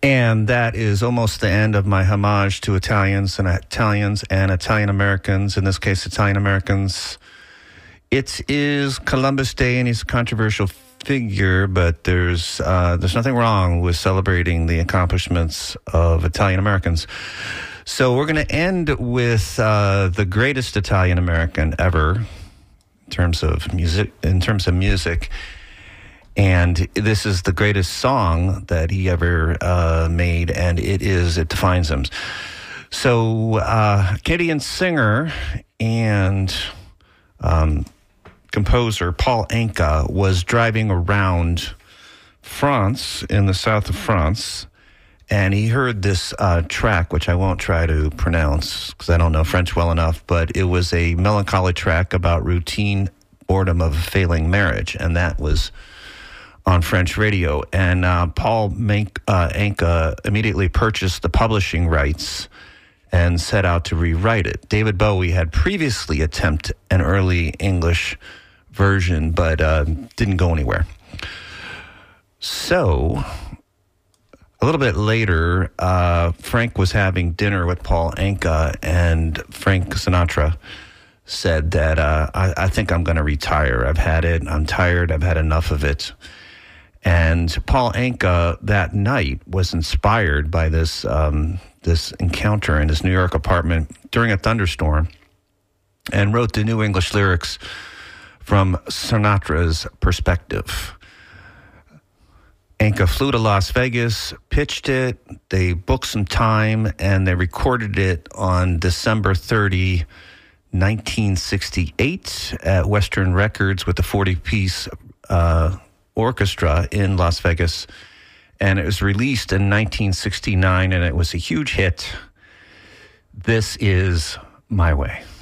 And that is almost the end of my homage to Italians and Italian Americans, in this case, Italian Americans. It is Columbus Day, and he's a controversial figure, but there's nothing wrong with celebrating the accomplishments of Italian Americans. So we're going to end with the greatest Italian American ever in terms of music. And this is the greatest song that he ever made, and it defines him. So Canadian singer and composer Paul Anka was driving around France, in the south of France, and he heard this track, which I won't try to pronounce because I don't know French well enough, but it was a melancholy track about routine boredom of a failing marriage, and that was on French radio. And Paul Anka immediately purchased the publishing rights and set out to rewrite it. David Bowie had previously attempted an early English version, but didn't go anywhere. So a little bit later, Frank was having dinner with Paul Anka, and Frank Sinatra said that, I think I'm going to retire. I've had it. I'm tired. I've had enough of it. And Paul Anka that night was inspired by this encounter in his New York apartment during a thunderstorm, and wrote the new English lyrics from Sinatra's perspective. Anka flew to Las Vegas, pitched it, they booked some time, and they recorded it on December 30, 1968 at Western Records with a 40-piece orchestra in Las Vegas, and it was released in 1969, and it was a huge hit. This is My Way.